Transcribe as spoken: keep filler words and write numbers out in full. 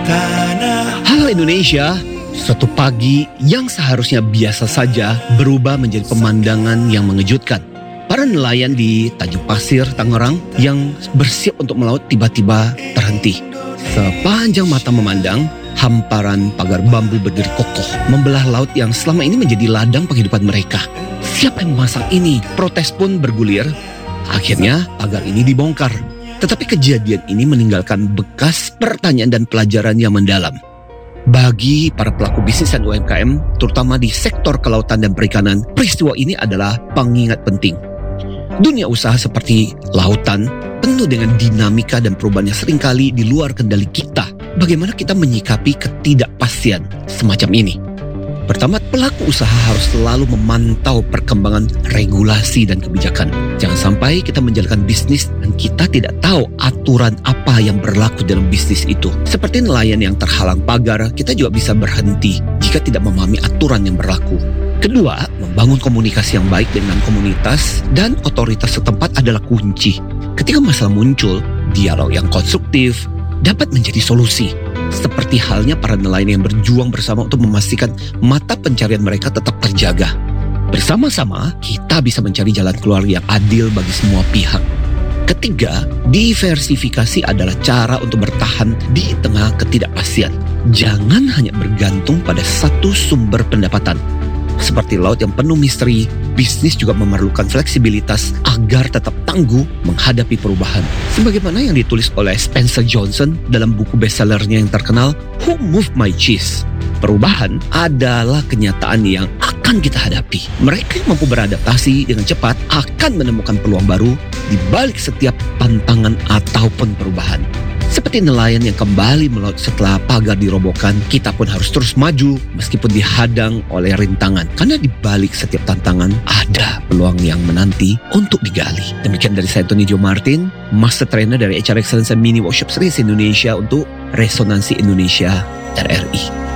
tanah. Halo Indonesia, suatu pagi yang seharusnya biasa saja berubah menjadi pemandangan yang mengejutkan. Para nelayan di Tanjung Pasir, Tangerang yang bersiap untuk melaut tiba-tiba terhenti. Sepanjang mata memandang, hamparan pagar bambu berdiri kokoh membelah laut yang selama ini menjadi ladang penghidupan mereka. Siapa yang memasang ini? Protes pun bergulir. Akhirnya pagar ini dibongkar. Tetapi kejadian ini meninggalkan bekas pertanyaan dan pelajaran yang mendalam. Bagi para pelaku bisnis dan U M K M, terutama di sektor kelautan dan perikanan, peristiwa ini adalah pengingat penting. Dunia usaha seperti lautan penuh dengan dinamika dan perubahan yang seringkali di luar kendali kita. Bagaimana kita menyikapi ketidakpastian semacam ini? Pertama, pelaku usaha harus selalu memantau perkembangan regulasi dan kebijakan. Jangan sampai kita menjalankan bisnis dan kita tidak tahu aturan apa yang berlaku dalam bisnis itu. Seperti nelayan yang terhalang pagar, kita juga bisa berhenti jika tidak memahami aturan yang berlaku. Kedua, membangun komunikasi yang baik dengan komunitas dan otoritas setempat adalah kunci. Ketika masalah muncul, dialog yang konstruktif dapat menjadi solusi. Seperti halnya para nelayan yang berjuang bersama untuk memastikan mata pencarian mereka tetap terjaga. Bersama-sama, kita bisa mencari jalan keluar yang adil bagi semua pihak. Ketiga, diversifikasi adalah cara untuk bertahan di tengah ketidakpastian. Jangan hanya bergantung pada satu sumber pendapatan. Seperti laut yang penuh misteri, bisnis juga memerlukan fleksibilitas agar tetap tangguh menghadapi perubahan. Sebagaimana yang ditulis oleh Spencer Johnson dalam buku bestsellernya yang terkenal, Who Moved My Cheese? Perubahan adalah kenyataan yang akan kita hadapi. Mereka yang mampu beradaptasi dengan cepat akan menemukan peluang baru di balik setiap tantangan ataupun perubahan. Seperti nelayan yang kembali melaut setelah pagar dirobohkan, kita pun harus terus maju meskipun dihadang oleh rintangan. Karena di balik setiap tantangan ada peluang yang menanti untuk digali. Demikian dari saya, Tony Joe Martin, Master Trainer dari H R Excellence and Mini Workshop Series Indonesia untuk Resonansi Indonesia R R I.